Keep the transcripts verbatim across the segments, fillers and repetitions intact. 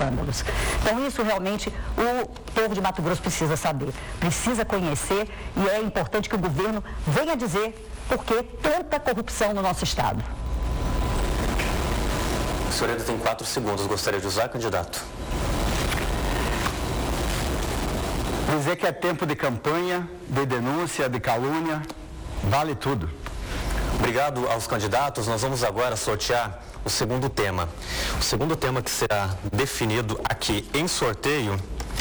escândalos. Então, isso realmente o povo de Mato Grosso precisa saber, precisa conhecer, e é importante que o governo venha dizer por que tanta corrupção no nosso estado. O senhor ainda tem quatro segundos. Gostaria de usar, candidato? Dizer que é tempo de campanha, de denúncia, de calúnia, vale tudo. Obrigado aos candidatos. Nós vamos agora sortear o segundo tema. O segundo tema que será definido aqui em sorteio: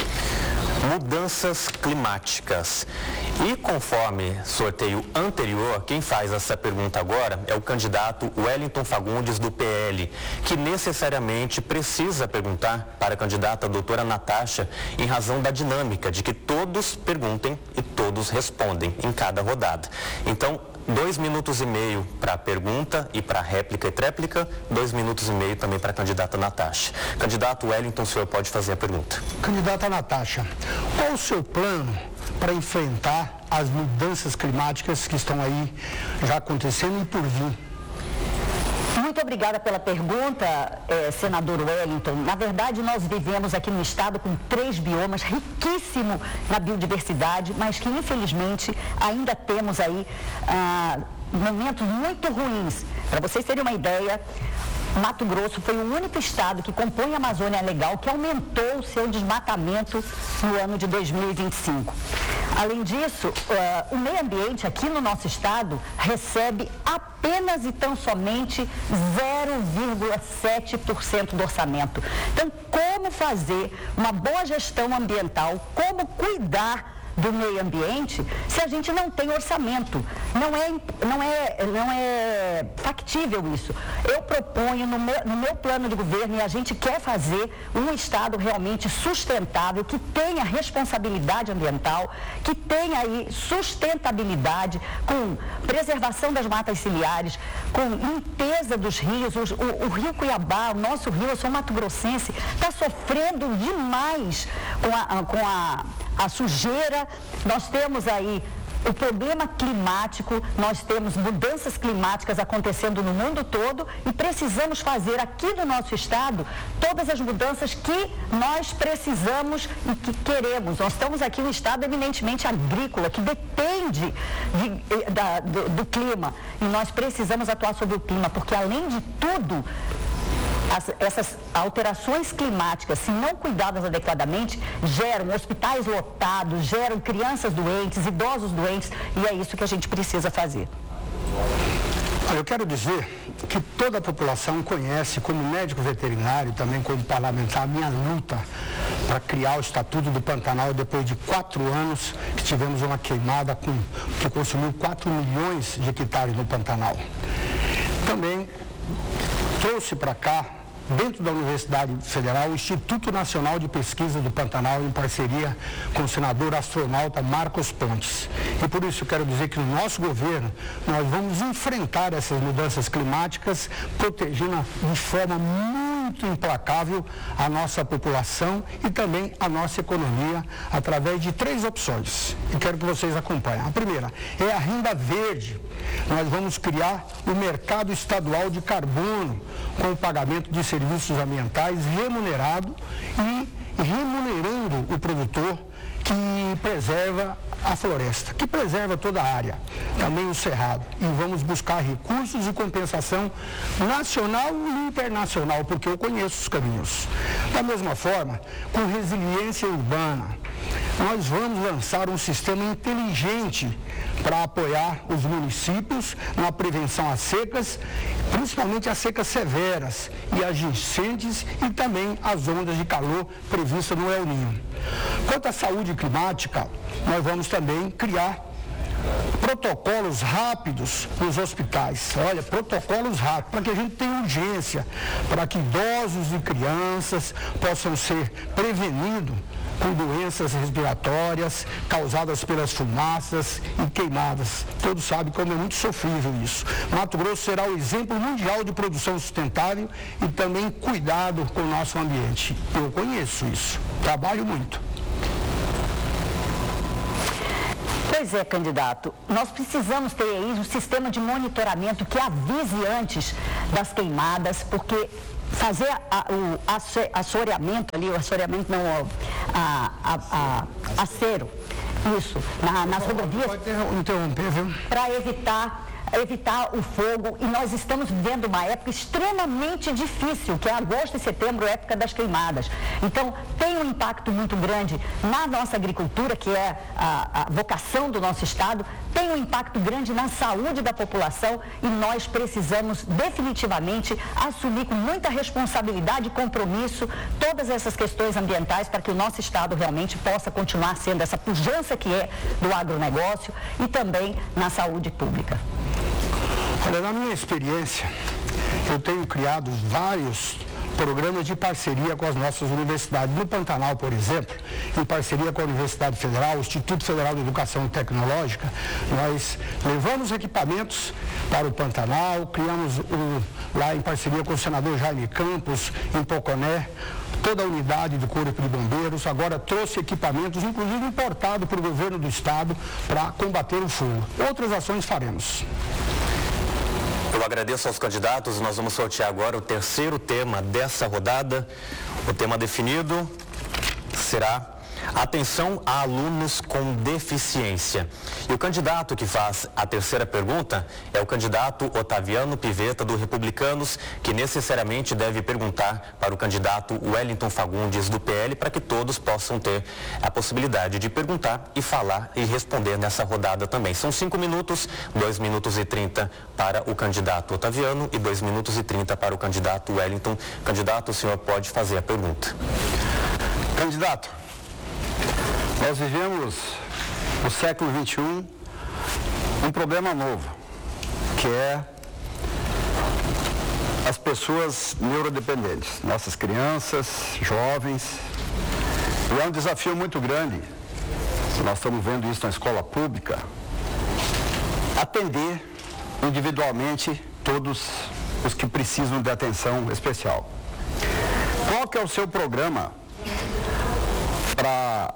mudanças climáticas. E conforme sorteio anterior, quem faz essa pergunta agora é o candidato Wellington Fagundes, do P L, que necessariamente precisa perguntar para a candidata doutora Natasha, em razão da dinâmica de que todos perguntem e todos respondem em cada rodada. Então, dois minutos e meio para a pergunta e para a réplica e tréplica, dois minutos e meio também para a candidata Natasha. Candidato Wellington, o senhor pode fazer a pergunta. Candidata Natasha, qual o seu plano para enfrentar as mudanças climáticas que estão aí já acontecendo e por vir? Muito obrigada pela pergunta, eh, senador Wellington. Na verdade, nós vivemos aqui no estado com três biomas, riquíssimo na biodiversidade, mas que infelizmente ainda temos aí ah, momentos muito ruins. Para vocês terem uma ideia, Mato Grosso foi o único estado que compõe a Amazônia Legal que aumentou o seu desmatamento no ano de dois mil e vinte e cinco. Além disso, uh, o meio ambiente aqui no nosso estado recebe apenas e tão somente zero vírgula sete por cento do orçamento. Então, como fazer uma boa gestão ambiental, como cuidar do meio ambiente se a gente não tem orçamento? Não é, não é, não é factível isso. Eu proponho no meu, no meu plano de governo, e a gente quer fazer um estado realmente sustentável, que tenha responsabilidade ambiental, que tenha aí sustentabilidade, com preservação das matas ciliares, com limpeza dos rios. O, o, o Rio Cuiabá, o nosso rio, eu sou mato-grossense, está sofrendo demais com a, com a a sujeira. Nós temos aí o problema climático, nós temos mudanças climáticas acontecendo no mundo todo e precisamos fazer aqui no nosso estado todas as mudanças que nós precisamos e que queremos. Nós estamos aqui um estado eminentemente agrícola, que depende de, da, do, do clima, e nós precisamos atuar sobre o clima, porque além de tudo, As, essas alterações climáticas, se não cuidadas adequadamente, geram hospitais lotados, geram crianças doentes, idosos doentes, e é isso que a gente precisa fazer. Eu quero dizer que toda a população conhece, como médico veterinário, também como parlamentar, a minha luta para criar o Estatuto do Pantanal depois de quatro anos que tivemos uma queimada com, que consumiu quatro milhões de hectares no Pantanal. Também trouxe para cá, dentro da Universidade Federal, o Instituto Nacional de Pesquisa do Pantanal, em parceria com o senador astronauta Marcos Pontes. E por isso eu quero dizer que no nosso governo nós vamos enfrentar essas mudanças climáticas, protegendo de forma muito implacável a nossa população e também a nossa economia, através de três opções. E quero que vocês acompanhem. A primeira é a renda verde. Nós vamos criar o mercado estadual de carbono, com o pagamento de serviços ambientais remunerado e remunerando o produtor que preserva a floresta, que preserva toda a área, também o cerrado. E vamos buscar recursos e compensação nacional e internacional, porque eu conheço os caminhos. Da mesma forma, com resiliência urbana, nós vamos lançar um sistema inteligente para apoiar os municípios na prevenção às secas, principalmente as secas severas e as enchentes e também as ondas de calor previstas no El Niño. Quanto à saúde climática, nós vamos também criar protocolos rápidos nos hospitais. Olha, protocolos rápidos, para que a gente tenha urgência, para que idosos e crianças possam ser prevenidos com doenças respiratórias causadas pelas fumaças e queimadas. Todos sabem como é muito sofrível isso. Mato Grosso será o exemplo mundial de produção sustentável e também cuidado com o nosso ambiente. Eu conheço isso, trabalho muito. Pois é, candidato, nós precisamos ter aí um sistema de monitoramento que avise antes das queimadas, porque fazer a, o assoreamento ali, o assoreamento não, a, a, a, acero, isso, na, nas rodovias. Pode interromper, viu? Para evitar evitar o fogo, e nós estamos vivendo uma época extremamente difícil, que é agosto e setembro, época das queimadas. Então, tem um impacto muito grande na nossa agricultura, que é a, a vocação do nosso Estado, tem um impacto grande na saúde da população, e nós precisamos definitivamente assumir com muita responsabilidade e compromisso todas essas questões ambientais para que o nosso Estado realmente possa continuar sendo essa pujança que é do agronegócio e também na saúde pública. Olha, na minha experiência, eu tenho criado vários programas de parceria com as nossas universidades. No Pantanal, por exemplo, em parceria com a Universidade Federal, o Instituto Federal de Educação Tecnológica, nós levamos equipamentos para o Pantanal, criamos um, lá em parceria com o senador Jaime Campos, em Poconé, toda a unidade do Corpo de Bombeiros, agora trouxe equipamentos, inclusive importado para o governo do Estado, para combater o fogo. Outras ações faremos. Eu agradeço aos candidatos. Nós vamos sortear agora o terceiro tema dessa rodada. O tema definido será atenção a alunos com deficiência. E o candidato que faz a terceira pergunta é o candidato Otaviano Pivetta, do Republicanos, que necessariamente deve perguntar para o candidato Wellington Fagundes, do P L, para que todos possam ter a possibilidade de perguntar e falar e responder nessa rodada também. São cinco minutos, dois minutos e trinta para o candidato Otaviano e dois minutos e trinta para o candidato Wellington. Candidato, o senhor pode fazer a pergunta. Candidato, nós vivemos no século vinte e um um problema novo, que é as pessoas neurodependentes, nossas crianças, jovens. E é um desafio muito grande, nós estamos vendo isso na escola pública, atender individualmente todos os que precisam de atenção especial. Qual que é o seu programa para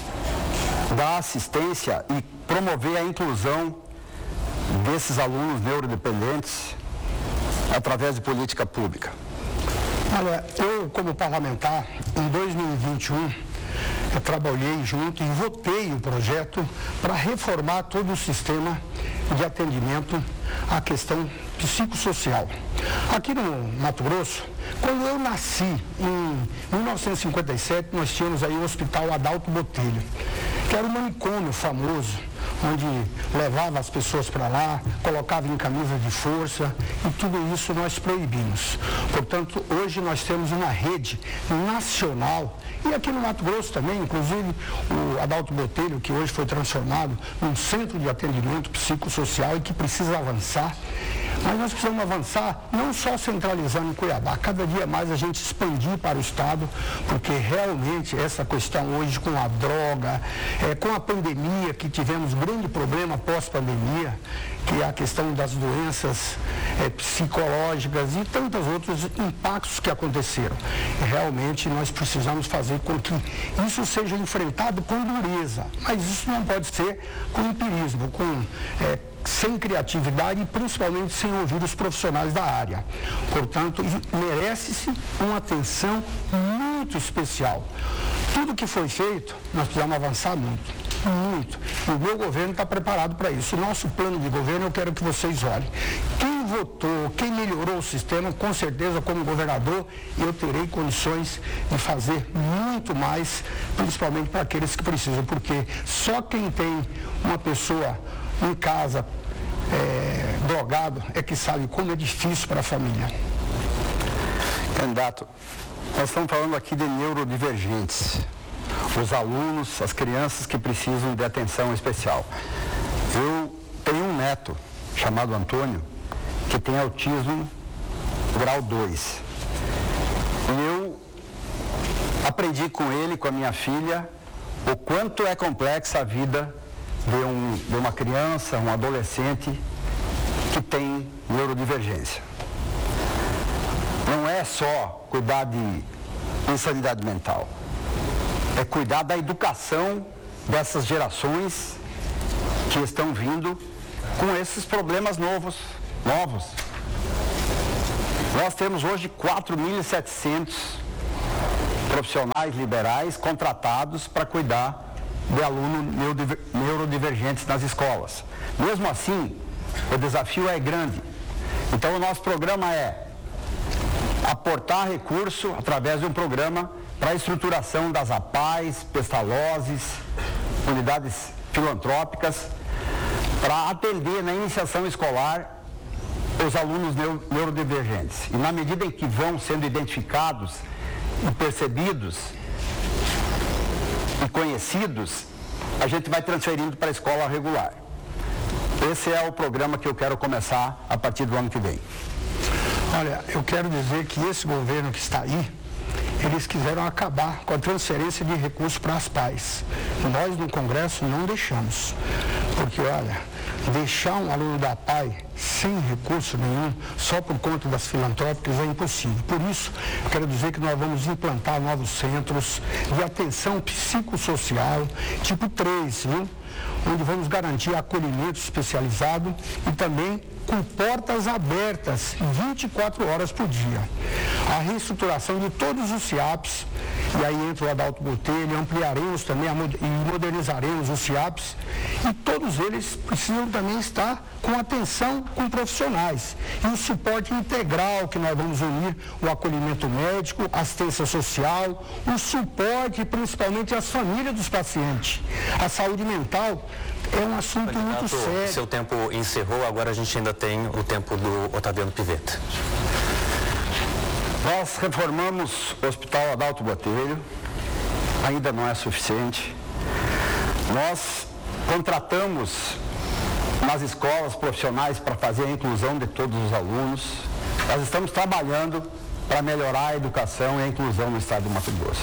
dar assistência e promover a inclusão desses alunos neurodependentes através de política pública? Olha, eu como parlamentar, em dois mil e vinte e um, eu trabalhei junto e votei o projeto para reformar todo o sistema de atendimento à questão psicossocial. Aqui no Mato Grosso, quando eu nasci, em mil novecentos e cinquenta e sete, nós tínhamos aí o Hospital Adalto Botelho, que era um manicômio famoso, onde levava as pessoas para lá, colocava em camisa de força, e tudo isso nós proibimos. Portanto, hoje nós temos uma rede nacional, e aqui no Mato Grosso também, inclusive o Adalto Botelho, que hoje foi transformado num centro de atendimento psicossocial e que precisa avançar. Mas nós precisamos avançar não só centralizando em Cuiabá, cada dia mais a gente expandir para o Estado, porque realmente essa questão hoje com a droga, é, com a pandemia, que tivemos grande problema pós-pandemia, que é a questão das doenças é, psicológicas e tantos outros impactos que aconteceram. E realmente nós precisamos fazer com que isso seja enfrentado com dureza, mas isso não pode ser com empirismo, com... É, sem criatividade e principalmente sem ouvir os profissionais da área. Portanto, merece-se uma atenção muito especial. Tudo que foi feito, nós precisamos avançar muito, muito. O meu governo está preparado para isso. O nosso plano de governo, eu quero que vocês olhem. Quem votou, quem melhorou o sistema, com certeza, como governador, eu terei condições de fazer muito mais, principalmente para aqueles que precisam, porque só quem tem uma pessoa em casa, é, drogado, é que sabe como é difícil para a família. Candidato, nós estamos falando aqui de neurodivergentes, os alunos, as crianças que precisam de atenção especial. Eu tenho um neto chamado Antônio, que tem autismo grau dois. E eu aprendi com ele, com a minha filha, o quanto é complexa a vida De, um, de uma criança, um adolescente que tem neurodivergência. Não é só cuidar de insanidade mental, é cuidar da educação dessas gerações que estão vindo com esses problemas novos, novos. Nós temos hoje quatro mil e setecentos profissionais liberais contratados para cuidar de alunos neurodivergentes nas escolas. Mesmo assim, o desafio é grande. Então, o nosso programa é aportar recurso através de um programa para a estruturação das A P A Es, Pestalozes, unidades filantrópicas, para atender na iniciação escolar os alunos neurodivergentes. E na medida em que vão sendo identificados e percebidos e conhecidos, a gente vai transferindo para a escola regular. Esse é o programa que eu quero começar a partir do ano que vem. Olha, eu quero dizer que esse governo que está aí, eles quiseram acabar com a transferência de recursos para as P A Es. Nós, no Congresso, não deixamos. Porque, olha, deixar um aluno da P A E sem recurso nenhum, só por conta das filantrópicas, é impossível. Por isso, eu quero dizer que nós vamos implantar novos centros de atenção psicossocial, tipo três, viu? Onde vamos garantir acolhimento especializado e também com portas abertas vinte e quatro horas por dia. A reestruturação de todos os C I A Ps, e aí entra o Adalto Botelho, ampliaremos também a, e modernizaremos os C I A Ps, e todos eles precisam também estar com atenção com profissionais. E o suporte integral, que nós vamos unir o acolhimento médico, assistência social, o suporte principalmente às famílias dos pacientes. A saúde mental é um assunto Candidato, muito sério. Seu tempo encerrou, agora a gente ainda tem o tempo do Otaviano Pivetta. Nós reformamos o Hospital Adalto Botelho, ainda não é suficiente. Nós contratamos nas escolas profissionais para fazer a inclusão de todos os alunos. Nós estamos trabalhando para melhorar a educação e a inclusão no estado do Mato Grosso.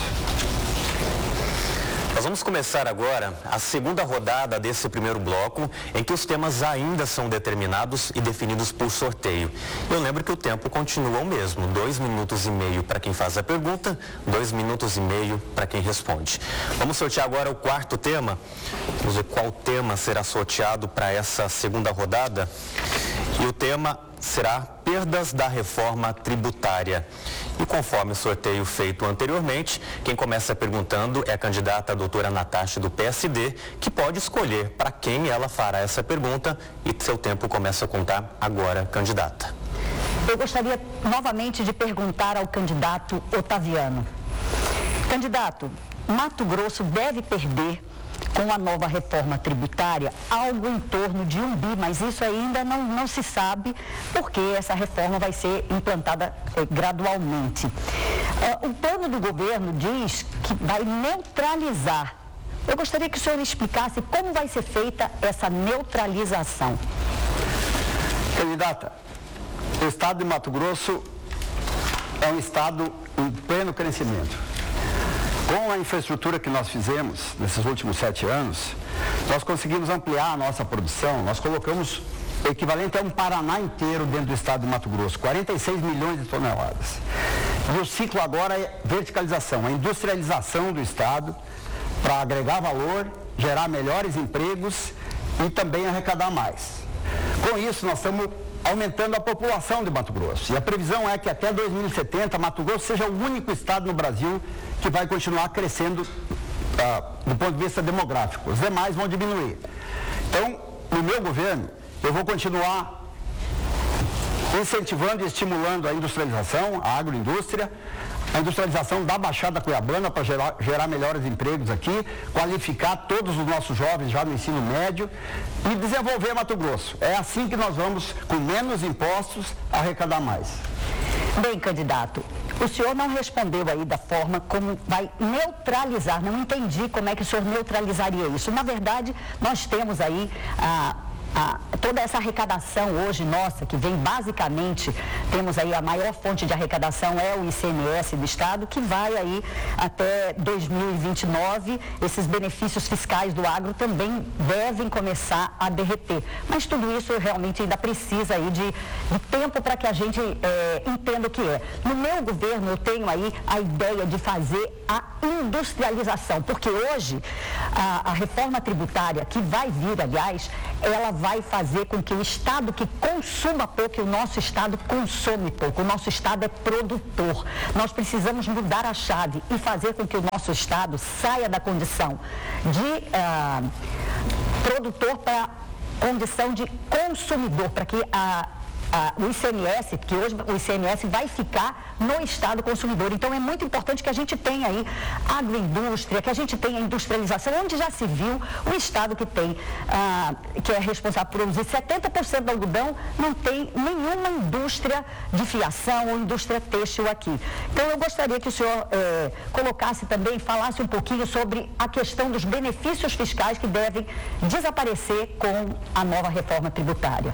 Nós vamos começar agora a segunda rodada desse primeiro bloco, em que os temas ainda são determinados e definidos por sorteio. Eu lembro que o tempo continua o mesmo, dois minutos e meio para quem faz a pergunta, dois minutos e meio para quem responde. Vamos sortear agora o quarto tema. Vamos ver qual tema será sorteado para essa segunda rodada. E o tema será perdas da reforma tributária. E conforme o sorteio feito anteriormente, quem começa perguntando é a candidata a doutora Natasha do P S D, que pode escolher para quem ela fará essa pergunta e seu tempo começa a contar agora, candidata. Eu gostaria novamente de perguntar ao candidato Otaviano. Candidato, Mato Grosso deve perder com a nova reforma tributária algo em torno de um bi, mas isso ainda não, não se sabe porque essa reforma vai ser implantada eh, gradualmente. Uh, o plano do governo diz que vai neutralizar. Eu gostaria que o senhor explicasse como vai ser feita essa neutralização. Candidata, o estado de Mato Grosso é um estado em pleno crescimento. Com a infraestrutura que nós fizemos nesses últimos sete anos, nós conseguimos ampliar a nossa produção. Nós colocamos o equivalente a um Paraná inteiro dentro do estado de Mato Grosso, quarenta e seis milhões de toneladas. E o ciclo agora é verticalização, a industrialização do estado para agregar valor, gerar melhores empregos e também arrecadar mais. Com isso, nós estamos aumentando a população de Mato Grosso. E a previsão é que até dois mil e setenta, Mato Grosso seja o único estado no Brasil que vai continuar crescendo ah, do ponto de vista demográfico. Os demais vão diminuir. Então, no meu governo, eu vou continuar incentivando e estimulando a industrialização, a agroindústria, a industrialização da Baixada Cuiabana para gerar, gerar melhores empregos aqui, qualificar todos os nossos jovens já no ensino médio e desenvolver Mato Grosso. É assim que nós vamos, com menos impostos, arrecadar mais. Bem, candidato, o senhor não respondeu aí da forma como vai neutralizar, não entendi como é que o senhor neutralizaria isso. Na verdade, nós temos aí a... A, toda essa arrecadação hoje nossa, que vem basicamente, temos aí a maior fonte de arrecadação é o I C M S do Estado, que vai aí até dois mil e vinte e nove, esses benefícios fiscais do agro também devem começar a derreter. Mas tudo isso realmente ainda precisa aí de, de tempo para que a gente é, entenda o que é. No meu governo eu tenho aí a ideia de fazer a industrialização, porque hoje a, a reforma tributária que vai vir, aliás, ela vai fazer com que o Estado que consuma pouco, e o nosso Estado consome pouco. O nosso Estado é produtor. Nós precisamos mudar a chave e fazer com que o nosso Estado saia da condição de ah, produtor para a condição de consumidor, para que a Ah, o I C M S, que hoje o I C M S vai ficar no Estado consumidor. Então, é muito importante que a gente tenha aí agroindústria, que a gente tenha industrialização, onde já se viu o Estado que tem, ah, que é responsável por produzir setenta por cento do algodão, não tem nenhuma indústria de fiação ou indústria têxtil aqui. Então, eu gostaria que o senhor eh, colocasse também, falasse um pouquinho sobre a questão dos benefícios fiscais que devem desaparecer com a nova reforma tributária.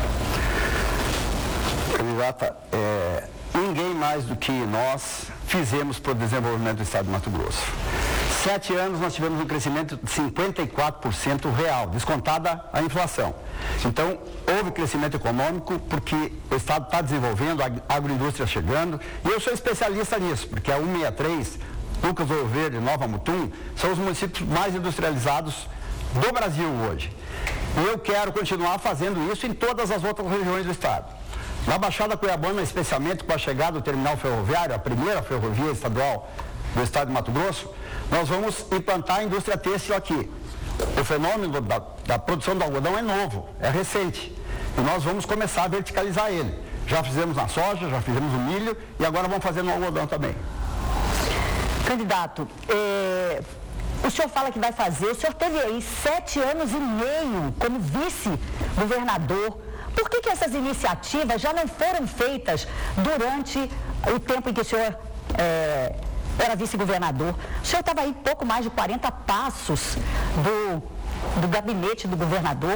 Candidata, é, ninguém mais do que nós fizemos para o desenvolvimento do Estado de Mato Grosso. Sete anos nós tivemos um crescimento de cinquenta e quatro por cento real, descontada a inflação. Então, houve crescimento econômico porque o Estado está desenvolvendo, a agroindústria chegando, e eu sou especialista nisso, porque a cento e sessenta e três, Lucas Ouro Verde, Nova Mutum, são os municípios mais industrializados do Brasil hoje. E eu quero continuar fazendo isso em todas as outras regiões do Estado. Na Baixada Cuiabana, especialmente com a chegada do terminal ferroviário, a primeira ferrovia estadual do Estado de Mato Grosso, nós vamos implantar a indústria têxtil aqui. O fenômeno da, da produção do algodão é novo, é recente, e nós vamos começar a verticalizar ele. Já fizemos na soja, já fizemos no milho e agora vamos fazer no algodão também. Candidato, eh, o senhor fala que vai fazer, o senhor teve aí sete anos e meio como vice-governador. Por que que essas iniciativas já não foram feitas durante o tempo em que o senhor é, era vice-governador? O senhor estava aí pouco mais de quarenta passos do, do gabinete do governador.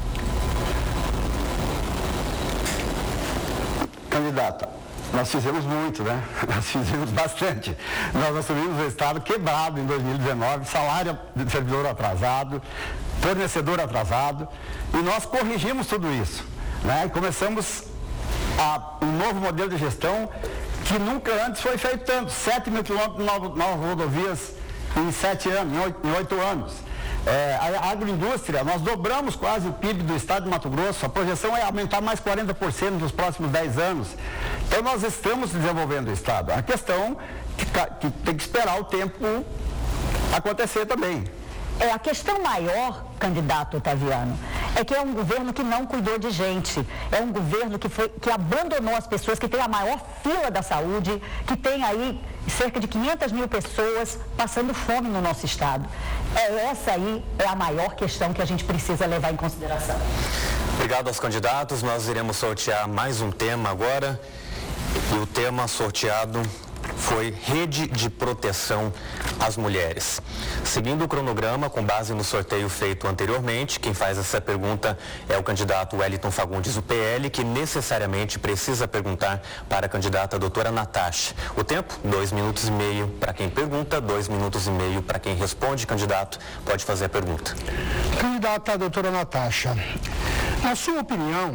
Candidata, nós fizemos muito, né? Nós fizemos bastante. Nós assumimos o Estado quebrado em dois mil e dezenove, salário de servidor atrasado, fornecedor atrasado, e nós corrigimos tudo isso. Né? E começamos a, um novo modelo de gestão que nunca antes foi feito tanto, sete mil quilômetros de novas, novas rodovias em sete anos, em oito, em oito anos. É, a agroindústria, nós dobramos quase o P I B do Estado de Mato Grosso, a projeção é aumentar mais quarenta por cento nos próximos dez anos. Então nós estamos desenvolvendo o Estado. A questão que, que tem que esperar o tempo acontecer também. É, a questão maior, candidato Otaviano, é que é um governo que não cuidou de gente. É um governo que, foi, que abandonou as pessoas, que tem a maior fila da saúde, que tem aí cerca de quinhentas mil pessoas passando fome no nosso estado. É, essa aí é a maior questão que a gente precisa levar em consideração. Obrigado aos candidatos. Nós iremos sortear mais um tema agora. E o tema sorteado foi Rede de Proteção às Mulheres. Seguindo o cronograma, com base no sorteio feito anteriormente, quem faz essa pergunta é o candidato Wellington Fagundes, do P L, que necessariamente precisa perguntar para a candidata a doutora Natasha. O tempo, dois minutos e meio para quem pergunta, dois minutos e meio para quem responde. Candidato, pode fazer a pergunta. Candidata a doutora Natasha, na sua opinião,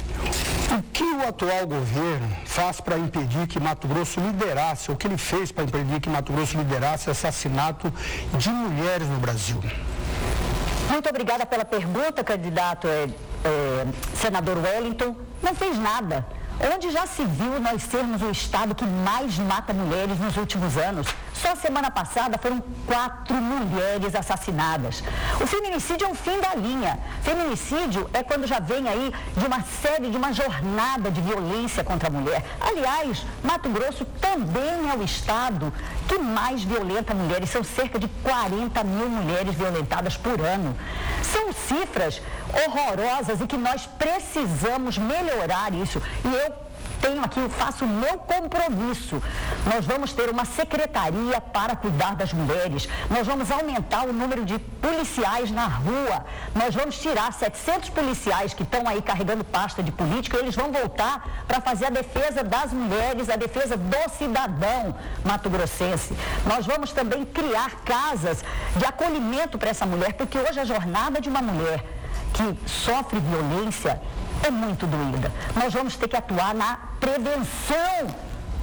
o que o atual governo faz para impedir que Mato Grosso liderasse, o que ele fez para impedir que Mato Grosso liderasse assassinato de mulheres no Brasil? Muito obrigada pela pergunta, candidato é, é, senador Wellington. Não fez nada. Onde já se viu nós sermos o estado que mais mata mulheres nos últimos anos? Só semana passada foram quatro mulheres assassinadas. O feminicídio é um fim da linha. Feminicídio é quando já vem aí de uma série, de uma jornada de violência contra a mulher. Aliás, Mato Grosso também é o estado que mais violenta mulheres. São cerca de quarenta mil mulheres violentadas por ano. São cifras horrorosas e que nós precisamos melhorar isso. E eu tenho aqui, eu faço o meu compromisso. Nós vamos ter uma secretaria para cuidar das mulheres. Nós vamos aumentar o número de policiais na rua. Nós vamos tirar setecentos policiais que estão aí carregando pasta de político e eles vão voltar para fazer a defesa das mulheres, a defesa do cidadão mato-grossense. Nós vamos também criar casas de acolhimento para essa mulher, porque hoje a jornada de uma mulher que sofre violência é muito doída. Nós vamos ter que atuar na prevenção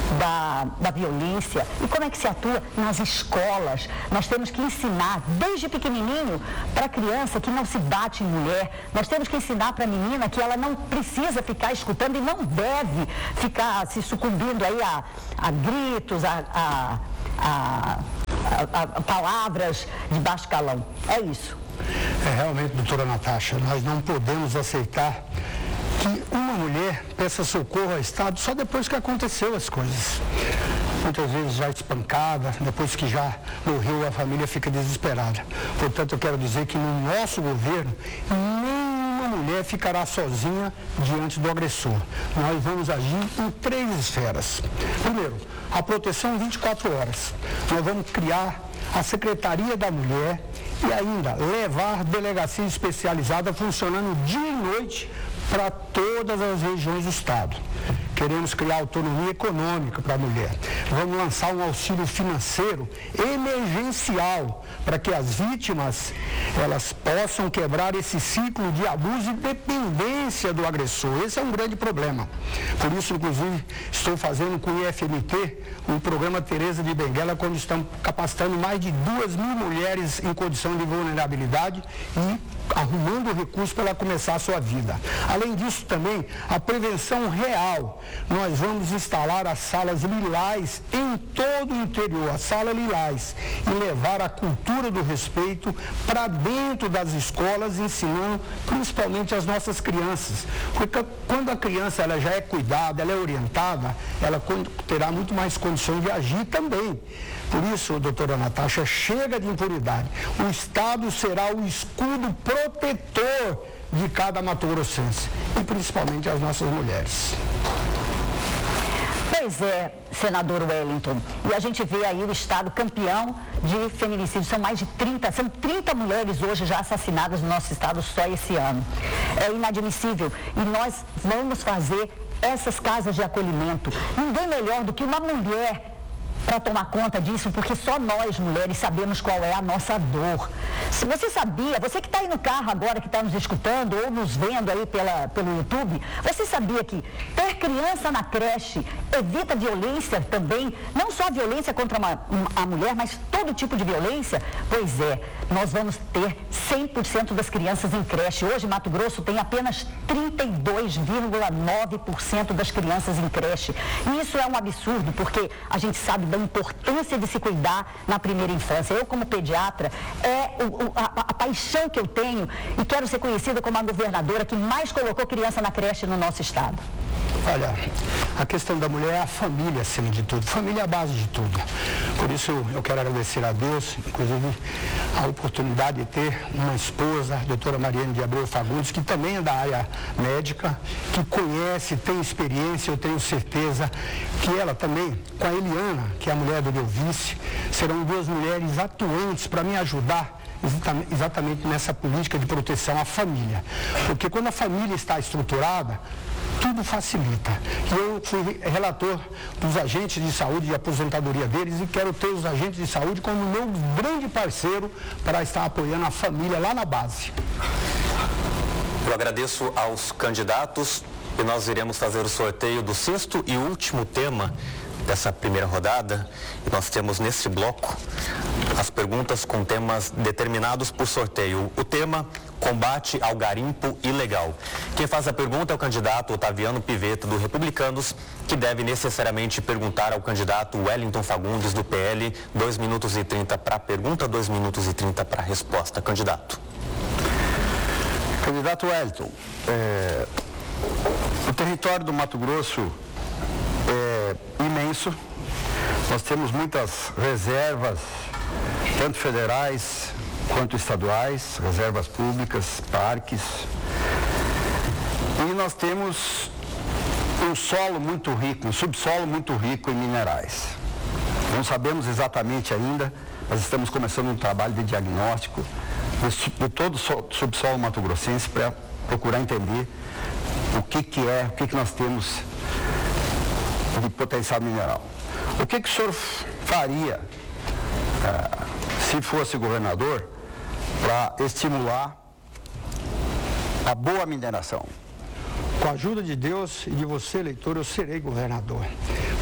da, da violência. E como é que se atua nas escolas? Nós temos que ensinar desde pequenininho para a criança que não se bate em mulher. Nós temos que ensinar para a menina que ela não precisa ficar escutando e não deve ficar se sucumbindo aí a, a gritos, a, a, a, a, a palavras de baixo calão. É isso. É, realmente, doutora Natasha, nós não podemos aceitar que uma mulher peça socorro ao Estado só depois que aconteceu as coisas. Muitas vezes já espancada, depois que já morreu, a família fica desesperada. Portanto, eu quero dizer que no nosso governo, nenhuma mulher ficará sozinha diante do agressor. Nós vamos agir em três esferas. Primeiro, a proteção vinte e quatro horas. Nós vamos criar a Secretaria da Mulher e ainda levar delegacia especializada funcionando dia e noite para todas as regiões do Estado. Queremos criar autonomia econômica para a mulher. Vamos lançar um auxílio financeiro emergencial para que as vítimas elas possam quebrar esse ciclo de abuso e dependência do agressor. Esse é um grande problema. Por isso, inclusive, estou fazendo com o I F M T o programa Tereza de Benguela, quando estamos capacitando mais de duas mil mulheres em condição de vulnerabilidade e arrumando recursos para ela começar a sua vida. Além disso, também, a prevenção real. Nós vamos instalar as salas lilás em todo o interior, a sala lilás, e levar a cultura do respeito para dentro das escolas, ensinando principalmente as nossas crianças. Porque quando a criança ela já é cuidada, ela é orientada, ela terá muito mais condições de agir também. Por isso, doutora Natasha, chega de impunidade. O Estado será o escudo protetor de cada mato-grossense, e principalmente as nossas mulheres. Pois é, senador Wellington. E a gente vê aí o Estado campeão de feminicídio. São mais de trinta, são trinta mulheres hoje já assassinadas no nosso Estado só esse ano. É inadmissível. E nós vamos fazer essas casas de acolhimento. Ninguém melhor do que uma mulher para tomar conta disso, porque só nós, mulheres, sabemos qual é a nossa dor. Se você sabia, você que está aí no carro agora, que está nos escutando ou nos vendo aí pela, pelo YouTube, você sabia que ter criança na creche evita violência também? Não só a violência contra uma, a mulher, mas todo tipo de violência? Pois é, nós vamos ter cem por cento das crianças em creche. Hoje, Mato Grosso tem apenas trinta e dois vírgula nove por cento das crianças em creche. E isso é um absurdo, porque a gente sabe da importância de se cuidar na primeira infância. Eu, como pediatra, é o, o, a, a paixão que eu tenho e quero ser conhecida como a governadora que mais colocou criança na creche no nosso estado. Olha, a questão da mulher é a família, acima de tudo. Família é a base de tudo. Por isso, eu quero agradecer a Deus, inclusive, a oportunidade de ter uma esposa, a doutora Mariane de Abreu Fagundes, que também é da área médica, que conhece, tem experiência, eu tenho certeza que ela também, com a Eliana, que é a mulher do meu vice, serão duas mulheres atuantes para me ajudar exatamente nessa política de proteção à família. Porque quando a família está estruturada, tudo facilita. Eu fui relator dos agentes de saúde e de aposentadoria deles e quero ter os agentes de saúde como meu grande parceiro para estar apoiando a família lá na base. Eu agradeço aos candidatos e nós iremos fazer o sorteio do sexto e último tema dessa primeira rodada. E nós temos nesse bloco as perguntas com temas determinados por sorteio. O tema: combate ao garimpo ilegal. Quem faz a pergunta é o candidato Otaviano Pivetta, do Republicanos, que deve necessariamente perguntar ao candidato Wellington Fagundes, do P L. dois minutos e trinta para a pergunta, dois minutos e trinta para a resposta. Candidato. Candidato Wellington, é, o território do Mato Grosso é imenso. Nós temos muitas reservas, tanto federais quanto estaduais, reservas públicas, parques. E nós temos um solo muito rico, um subsolo muito rico em minerais. Não sabemos exatamente ainda, mas estamos começando um trabalho de diagnóstico de todo o subsolo mato-grossense para procurar entender o que, que é, o que, que nós temos de potencial mineral. O que, que o senhor faria, ah, se fosse governador, para estimular a boa mineração? Com a ajuda de Deus e de você, eleitor, eu serei governador.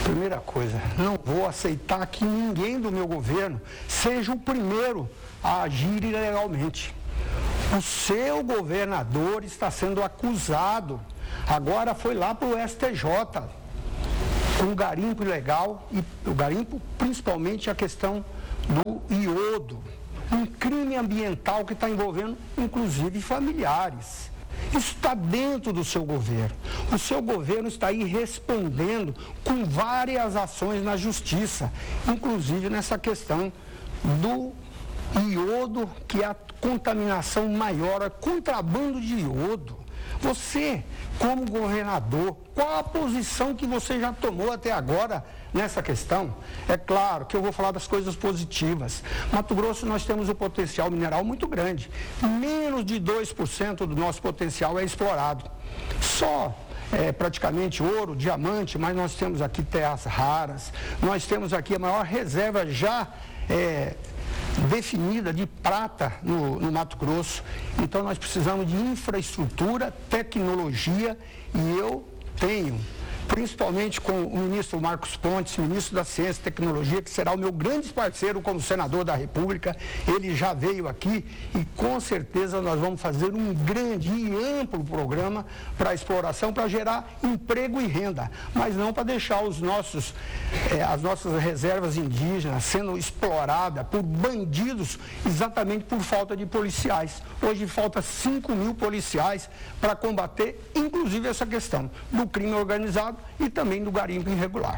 Primeira coisa, não vou aceitar que ninguém do meu governo seja o primeiro a agir ilegalmente. O seu governador está sendo acusado, agora foi lá para o S T J, com garimpo ilegal, e o garimpo principalmente a questão do iodo, um crime ambiental que está envolvendo inclusive familiares. Isso está dentro do seu governo. O seu governo está aí respondendo com várias ações na justiça, inclusive nessa questão do iodo, que é a contaminação maior, é contrabando de iodo. Você, como governador, qual a posição que você já tomou até agora nessa questão? É claro que eu vou falar das coisas positivas. Mato Grosso, nós temos um potencial mineral muito grande. Menos de dois por cento do nosso potencial é explorado. Só é, praticamente ouro, diamante, mas nós temos aqui terras raras, nós temos aqui a maior reserva já é, definida de prata no, no Mato Grosso. Então nós precisamos de infraestrutura, tecnologia, e eu tenho, principalmente com o ministro Marcos Pontes, ministro da Ciência e Tecnologia, que será o meu grande parceiro como senador da República. Ele já veio aqui e com certeza nós vamos fazer um grande e amplo programa para a exploração, para gerar emprego e renda, mas não para deixar os nossos, eh, as nossas reservas indígenas sendo exploradas por bandidos, exatamente por falta de policiais. Hoje falta cinco mil policiais para combater, inclusive, essa questão do crime organizado e também do garimpo irregular.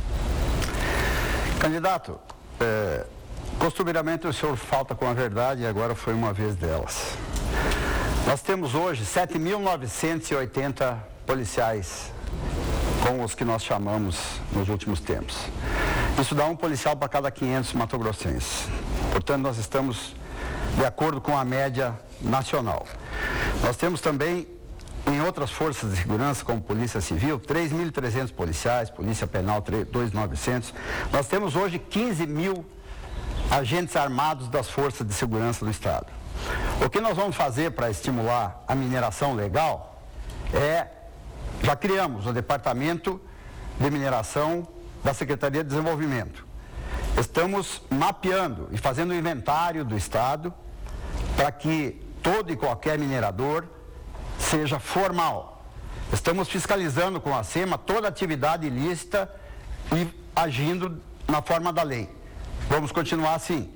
Candidato, é, costumeiramente o senhor falta com a verdade e agora foi uma vez delas. Nós temos hoje sete mil novecentos e oitenta policiais, com os que nós chamamos nos últimos tempos. Isso dá um policial para cada quinhentos matogrossenses. Portanto, nós estamos de acordo com a média nacional. Nós temos também, em outras forças de segurança, como Polícia Civil, três mil e trezentos policiais, Polícia Penal, dois mil e novecentos. Nós temos hoje quinze mil agentes armados das forças de segurança do Estado. O que nós vamos fazer para estimular a mineração legal é, já criamos o Departamento de Mineração da Secretaria de Desenvolvimento. Estamos mapeando e fazendo o inventário do Estado para que todo e qualquer minerador seja formal. Estamos fiscalizando com a SEMA toda atividade ilícita e agindo na forma da lei. Vamos continuar assim.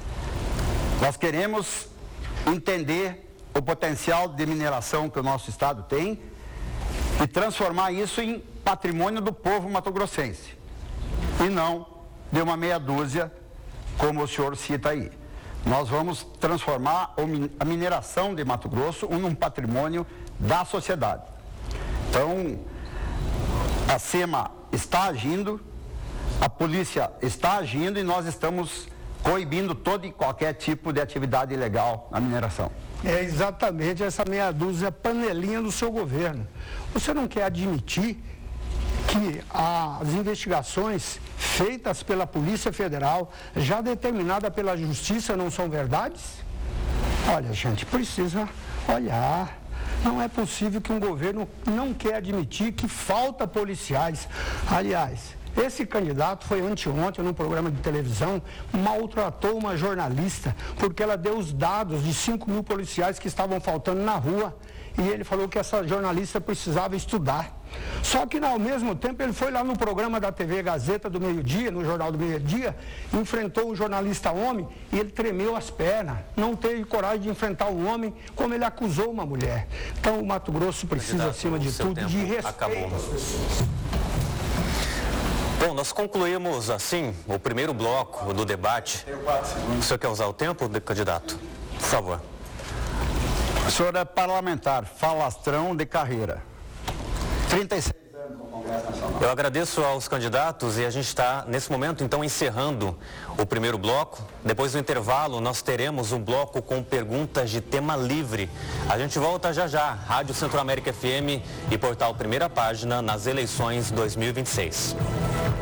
Nós queremos entender o potencial de mineração que o nosso estado tem e transformar isso em patrimônio do povo matogrossense e não de uma meia dúzia, como o senhor cita aí. Nós vamos transformar a mineração de Mato Grosso num patrimônio da sociedade. Então, a SEMA está agindo, a polícia está agindo e nós estamos coibindo todo e qualquer tipo de atividade ilegal na mineração. É exatamente essa meia dúzia panelinha do seu governo. Você não quer admitir que as investigações feitas pela Polícia Federal, já determinada pela Justiça, não são verdades? Olha, gente, precisa olhar. Não é possível que um governo não quer admitir que falta policiais. Aliás, esse candidato foi anteontem num programa de televisão, maltratou uma jornalista porque ela deu os dados de cinco mil policiais que estavam faltando na rua e ele falou que essa jornalista precisava estudar. Só que ao mesmo tempo ele foi lá no programa da T V Gazeta do Meio-Dia, no Jornal do Meio-Dia, enfrentou o jornalista homem e ele tremeu as pernas, não teve coragem de enfrentar o homem como ele acusou uma mulher. Então o Mato Grosso precisa, Candidato, acima de tudo, de respeito acabou. às pessoas. Bom, nós concluímos assim o primeiro bloco do debate. O senhor quer usar o tempo, candidato? Por favor. O senhor é parlamentar, falastrão de carreira. trinta e seis anos no Congresso Nacional. Eu agradeço aos candidatos e a gente está, nesse momento, então, encerrando o primeiro bloco. Depois do intervalo, nós teremos um bloco com perguntas de tema livre. A gente volta já já. Rádio Centro-América F M e portal Primeira Página nas eleições dois mil e vinte e seis.